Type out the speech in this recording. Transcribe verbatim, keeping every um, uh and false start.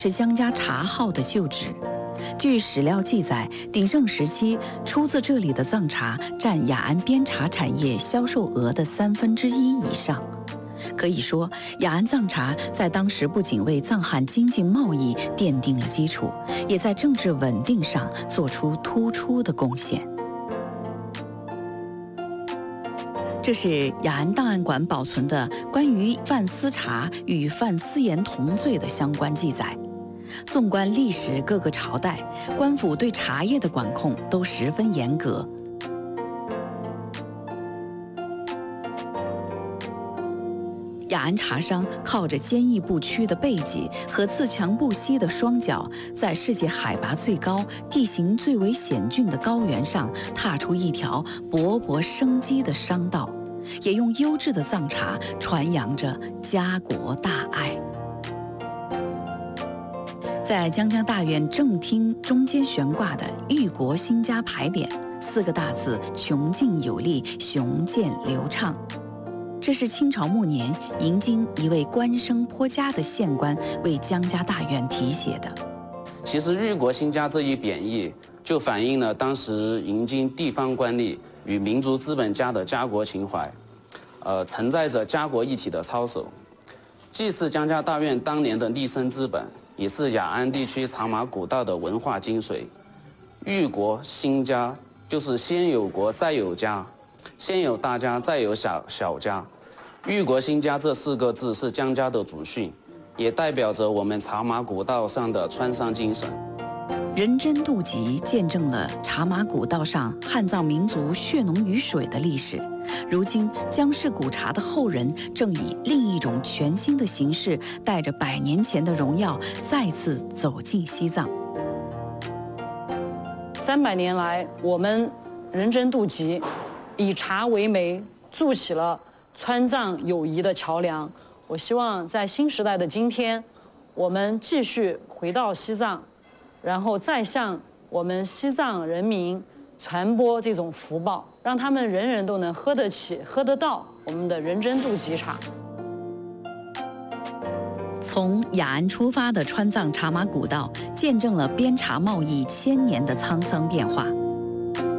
是江家茶号的旧址。据史料记载，鼎盛时期出自这里的藏茶占雅安边茶产业销售额的三分之一以上。可以说，雅安藏茶在当时不仅为藏汉经济贸易奠定了基础，也在政治稳定上做出突出的贡献。这是雅安档案馆保存的关于范思茶与范思言同罪的相关记载。纵观历史各个朝代，官府对茶叶的管控都十分严格。雅安茶商靠着坚毅不屈的背脊和自强不息的双脚，在世界海拔最高、地形最为险峻的高原上，踏出一条勃勃生机的商道，也用优质的藏茶传扬着家国大爱。在江家大院正厅中间悬挂的“裕国兴家”牌匾，四个大字邛劲有力，雄健流畅。这是清朝末年迎京一位官声颇佳的县官为江家大院题写的。 其实“裕国兴家”这一贬义，就反映了当时迎京地方官吏与民族资本家的家国情怀，呃，承载着家国一体的操守，既是江家大院当年的立身之本，也是雅安地区茶马古道的文化精髓。裕国兴家就是先有国再有家，先有大家再有小小家。裕国兴家这四个字是江家的祖训，也代表着我们茶马古道上的川商精神。 人真渡集见证了茶马古道上汉藏民族血浓于水的历史。如今，江氏古茶的后人正以另一种全新的形式，带着百年前的荣耀，再次走进西藏。 三百年来，我们人真渡集以茶为媒，筑起了川藏友谊的桥梁。我希望在新时代的今天，我们继续回到西藏，然后再向我们西藏人民传播这种福报，让他们人人都能喝得起、喝得到我们的人真渡集茶。 从雅安出发的川藏茶马古道，见证了边茶贸易千年的沧桑变化。